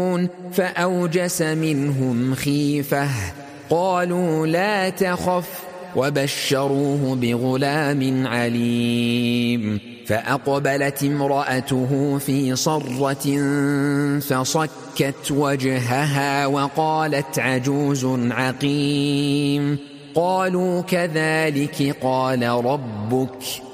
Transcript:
فأوجس منهم خيفة قالوا لا تخف وبشروه بغلام عليم فأقبلت امرأته في صرة فصكت وجهها وقالت عجوز عقيم قالوا كذلك قال ربك